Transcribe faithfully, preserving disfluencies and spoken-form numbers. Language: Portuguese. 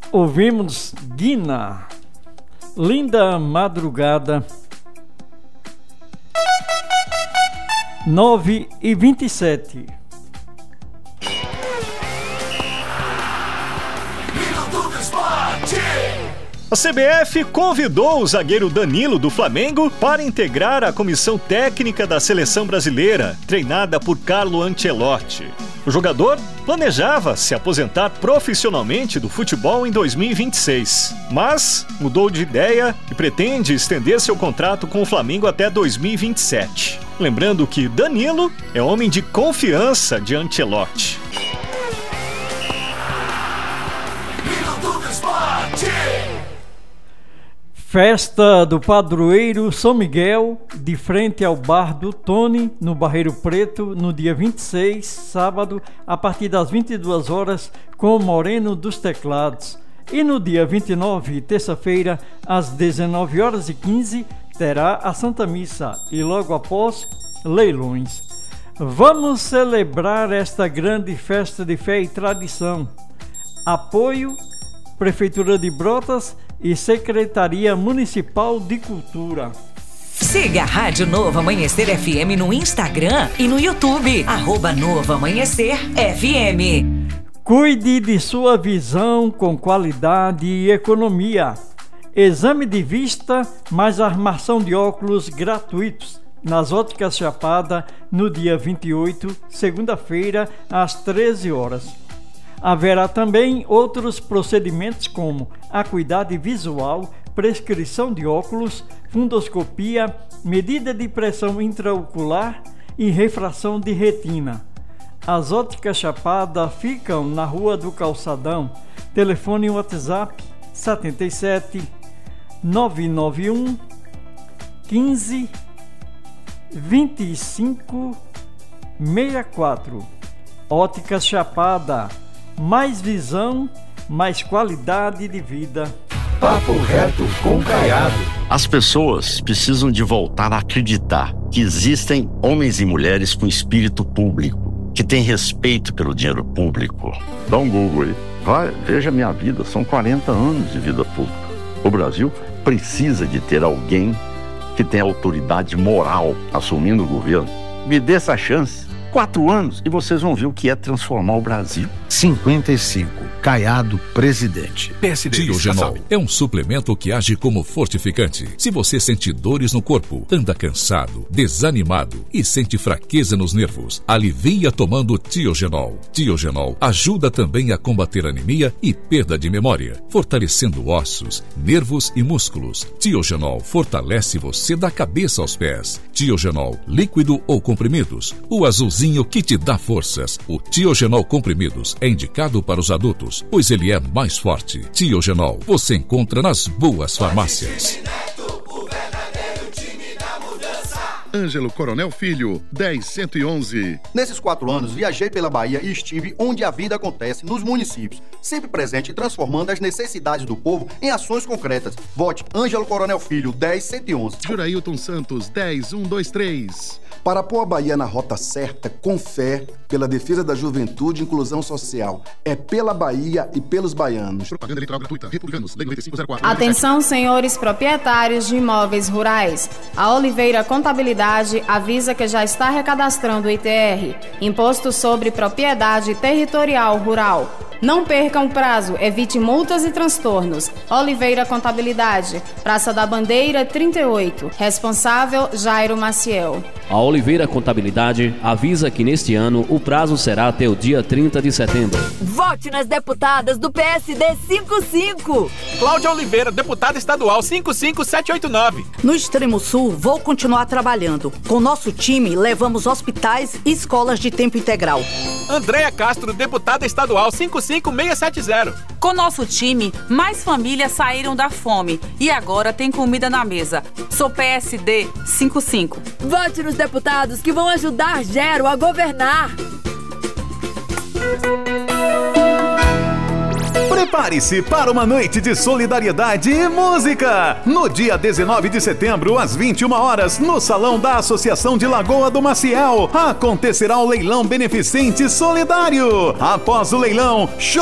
Ouvimos Guina, Linda Madrugada, nove e vinte e sete. A C B F convidou o zagueiro Danilo do Flamengo para integrar a comissão técnica da seleção brasileira, treinada por Carlo Ancelotti. O jogador planejava se aposentar profissionalmente do futebol em dois mil e vinte e seis, mas mudou de ideia e pretende estender seu contrato com o Flamengo até dois mil e vinte e sete. Lembrando que Danilo é homem de confiança de Ancelotti. Festa do Padroeiro São Miguel, de frente ao Bar do Tony, no Barreiro Preto, no dia vinte e seis, sábado, a partir das vinte e duas horas, com o Moreno dos Teclados. E no dia vinte e nove, terça-feira, às dezenove horas e quinze, terá a Santa Missa e logo após, leilões. Vamos celebrar esta grande festa de fé e tradição. Apoio, Prefeitura de Brotas e Secretaria Municipal de Cultura. Siga a Rádio Novo Amanhecer F M no Instagram e no YouTube, arroba Novo Amanhecer F M. Cuide de sua visão com qualidade e economia. Exame de vista mais armação de óculos gratuitos nas Óticas Chapada no dia vinte e oito, segunda-feira, às treze horas. Haverá também outros procedimentos como acuidade visual, prescrição de óculos, fundoscopia, medida de pressão intraocular e refração de retina. As Óticas Chapada ficam na Rua do Calçadão. Telefone WhatsApp setenta e sete, nove nove um, quinze, vinte e cinco, sessenta e quatro. Óticas Chapada. Mais visão, mais qualidade de vida. Papo reto com Caiado. As pessoas precisam de voltar a acreditar que existem homens e mulheres com espírito público, que têm respeito pelo dinheiro público. Dá um Google aí. Vai, veja minha vida, são quarenta anos de vida pública. O Brasil precisa de ter alguém que tenha autoridade moral assumindo o governo. Me dê essa chance. Quatro anos e vocês vão ver o que é transformar o Brasil. cinquenta e cinco. Caiado, presidente. Tiogenol é um suplemento que age como fortificante. Se você sente dores no corpo, anda cansado, desanimado e sente fraqueza nos nervos, alivia tomando Tiogenol. Tiogenol ajuda também a combater anemia e perda de memória, fortalecendo ossos, nervos e músculos. Tiogenol fortalece você da cabeça aos pés. Tiogenol, líquido ou comprimidos. O azulzinho que te dá forças. O Tiogenol comprimidos é indicado para os adultos, pois ele é mais forte. Tiogenol você encontra nas boas farmácias. Ângelo Coronel Filho, dez cento e onze. Nesses quatro anos, viajei pela Bahia e estive onde a vida acontece, nos municípios, sempre presente e transformando as necessidades do povo em ações concretas. Vote Ângelo Coronel Filho, dez cento e onze. Jurailton Santos, dez mil cento e vinte e três. Para pôr a Bahia na rota certa, com fé, pela defesa da juventude e inclusão social. É pela Bahia e pelos baianos. Propaganda eleitoral gratuita. Republicanos, Lei noventa e cinco zero quatro. Atenção, senhores proprietários de imóveis rurais. A Oliveira Contabilidade avisa que já está recadastrando o I T R, Imposto sobre Propriedade Territorial Rural. Não percam o prazo, evite multas e transtornos. Oliveira Contabilidade, Praça da Bandeira trinta e oito. Responsável, Jairo Maciel. A Oliveira Contabilidade avisa que neste ano o prazo será até o dia trinta de setembro. Vote nas deputadas do P S D cinquenta e cinco. Cláudia Oliveira, deputada estadual cinco cinco sete oito nove. No Extremo Sul, vou continuar trabalhando. Com nosso time, levamos hospitais e escolas de tempo integral. Andréia Castro, deputada estadual cinco cinco seis sete zero. Com nosso time, mais famílias saíram da fome e agora tem comida na mesa. Sou P S D cinquenta e cinco. Vote nos deputados que vão ajudar Gero a governar. Prepare-se para uma noite de solidariedade e música. No dia dezenove de setembro, às vinte e uma horas, no Salão da Associação de Lagoa do Maciel, acontecerá o leilão beneficente solidário. Após o leilão, show